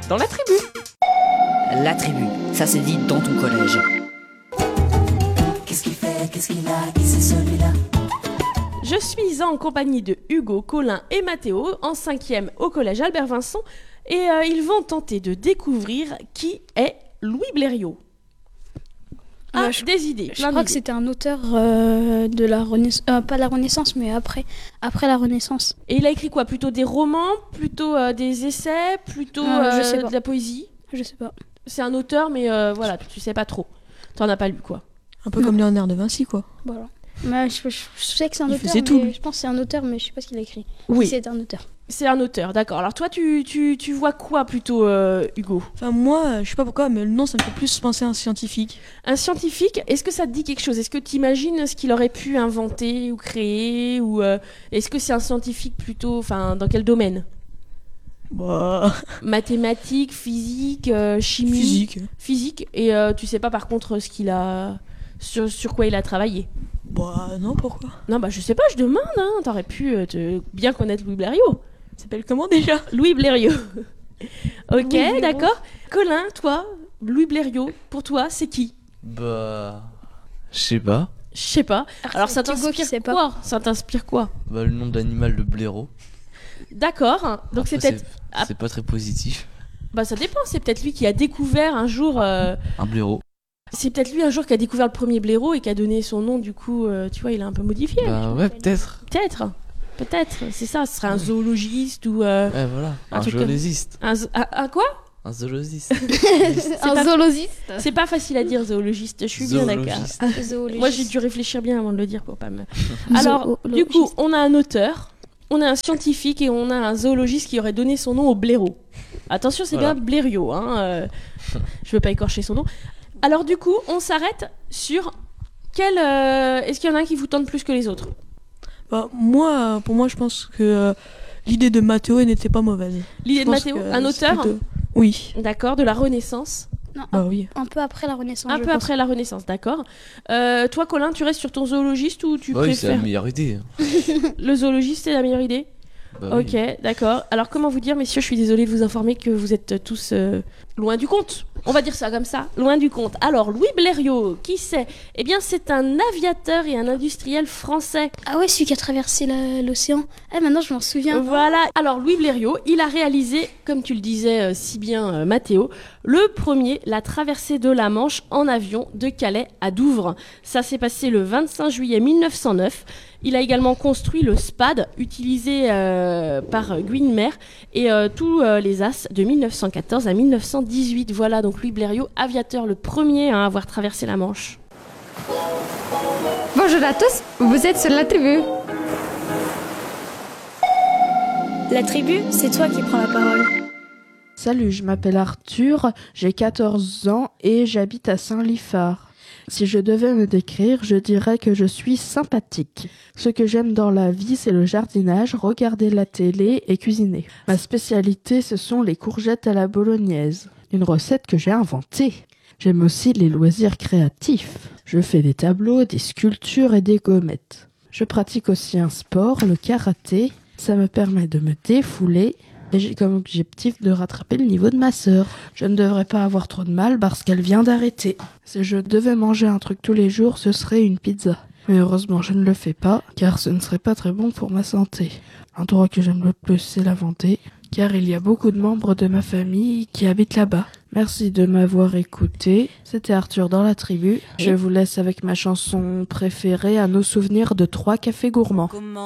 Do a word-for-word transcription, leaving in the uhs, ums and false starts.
dans la tribu. La tribu, ça c'est dit dans ton collège. Qu'est-ce qu'il fait, qu'est-ce qu'il a, qui c'est celui-là? Je suis en compagnie de Hugo, Colin et Mathéo, en cinquième au collège Albert Vincent, et euh, ils vont tenter de découvrir qui est Louis Blériot. Ah, Euh, je- des idées. Je plein crois que d'idées. c'était un auteur euh, de la Renaissance, euh, pas la Renaissance, mais après, après la Renaissance. Et il a écrit quoi? Plutôt des romans, plutôt euh, des essais, plutôt Euh, je euh, sais pas. de la poésie? Je sais pas. C'est un auteur, mais euh, voilà, tu sais pas trop. T'en as pas lu, quoi. Un peu comme Léonard de Vinci, quoi. Voilà. Mais je, je- je sais que c'est un Il auteur. faisait tout, mais lui. je pense que c'est un auteur, mais je sais pas ce qu'il a écrit. Oui. Si c'est un auteur. C'est un auteur, d'accord. Alors toi, tu, tu, tu vois quoi plutôt, euh, Hugo? Enfin, moi, euh, je sais pas pourquoi, mais le nom, ça me fait plus penser à un scientifique. Un scientifique, est-ce que ça te dit quelque chose? Est-ce que tu imagines ce qu'il aurait pu inventer ou créer ou euh, est-ce que c'est un scientifique plutôt, enfin, dans quel domaine? Bah, Mathématiques, physique, euh, chimie, physique. physique. Et euh, tu sais pas par contre ce qu'il a, sur, sur quoi il a travaillé? Bah, non, pourquoi? Non, bah je sais pas, je demande. Hein. T'aurais pu euh, te bien connaître Louis Blériot. Il s'appelle comment déjà? Louis Blériot. Ok, Blériot. d'accord. Colin, toi, Louis Blériot, pour toi, c'est qui? Bah. Je sais pas. Je sais pas. Alors ça c'est Hugo qui t'inspire sait pas. quoi? Ça t'inspire quoi? Bah, le nom d'animal, le blaireau. D'accord. Donc c'est Après, peut-être. Ah. C'est pas très positif. Bah ça dépend. C'est peut-être lui qui a découvert un jour. euh, Un blaireau. C'est peut-être lui un jour qui a découvert le premier blaireau et qui a donné son nom. Du coup, euh, tu vois, il a un peu modifié. Bah, ouais, peut-être. Peut-être. Peut-être. C'est ça. Ce serait un zoologiste ou euh, Ouais, voilà. Un Un truc comme- zoologiste. un, zo- un- un quoi? Un zoologiste. pas- Un zoologiste. C'est pas facile à dire zoologiste. Je suis bien d'accord. Zoologiste. Zoologiste. Moi, j'ai dû réfléchir bien avant de le dire pour pas me. Zoologiste. Alors, du coup, on a un auteur, on a un scientifique et on a un zoologiste qui aurait donné son nom au blaireau. Attention, c'est Voilà. bien Blériot, hein. euh, je veux pas écorcher son nom. Alors, du coup, on s'arrête sur quel. euh, Est-ce qu'il y en a un qui vous tente plus que les autres? Bah, moi, euh, pour moi, je pense que euh, l'idée de Mathéo n'était pas mauvaise. L'idée Je de pense Mathéo, que un c'est auteur, plutôt- Oui. d'accord, de la Renaissance. Non, Bah oui. un peu après la Renaissance. Un je peu pense. après la Renaissance, d'accord. Euh, toi, Colin, tu restes sur ton zoologiste ou tu Bah oui, c'est la préfères meilleure idée. le zoologiste, c'est la meilleure idée? Bah oui. Ok, d'accord. Alors, comment vous dire, messieurs, je suis désolée de vous informer que vous êtes tous euh, loin du compte. On va dire ça comme ça, loin du compte. Alors, Louis Blériot, qui c'est? Eh bien, c'est un aviateur et un industriel français. Ah ouais, celui qui a traversé la- l'océan. Ah, maintenant je m'en souviens. Voilà. Alors, Louis Blériot, il a réalisé, comme tu le disais euh, si bien, euh, Mathéo, le premier, la traversée de la Manche en avion de Calais à Douvres. Ça s'est passé le vingt-cinq juillet mille neuf cent neuf. Il a également construit le SPAD, utilisé euh, par Guinemer, et euh, tous euh, les as de mille neuf cent quatorze à mille neuf cent dix-huit. Voilà, donc Louis Blériot, aviateur, le premier à avoir traversé la Manche. Bonjour à tous, vous êtes sur la tribu. La tribu, c'est toi qui prends la parole. Salut, je m'appelle Arthur, j'ai quatorze ans et j'habite à Saint-Liphard. Si je devais me décrire, je dirais que je suis sympathique. Ce que j'aime dans la vie, c'est le jardinage, regarder la télé et cuisiner. Ma spécialité, ce sont les courgettes à la bolognaise, une recette que j'ai inventée. J'aime aussi les loisirs créatifs. Je fais des tableaux, des sculptures et des gommettes. Je pratique aussi un sport, le karaté. Ça me permet de me défouler. Et j'ai comme objectif de rattraper le niveau de ma sœur. Je ne devrais pas avoir trop de mal parce qu'elle vient d'arrêter. Si je devais manger un truc tous les jours, ce serait une pizza. Mais heureusement, je ne le fais pas, car ce ne serait pas très bon pour ma santé. L'endroit que j'aime le plus, c'est la Vendée, car il y a beaucoup de membres de ma famille qui habitent là-bas. Merci de m'avoir écouté. C'était Arthur dans la tribu. Je vous laisse avec ma chanson préférée à nos souvenirs de trois cafés gourmands. Comment